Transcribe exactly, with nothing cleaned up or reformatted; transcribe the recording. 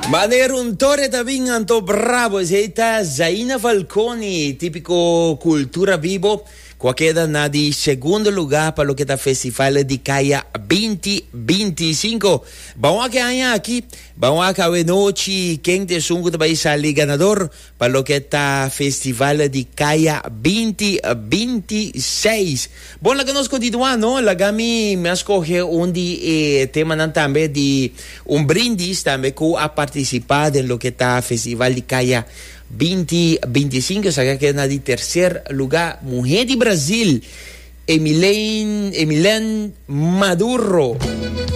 Maneruntore também anto bravo, esta Zaina Falcone, típico Cultura Vivo, queda na de segundo lugar para o que tá Festival de Caia vinte vinte e cinco. Vamos a que haya aqui, vamos a que noite quente sungo também sair ganador para o que tá Festival de Caia vinte vinte e seis. Bom, lá que nós continuamos, não? Lá que me me escolhe onde eh, tema também de um brindis também com a participar de lo que tá Festival de Caia vinte vinte e cinco, sabe que na de terceiro lugar, mulher de Brasil, Emilene, Emilene Maduro.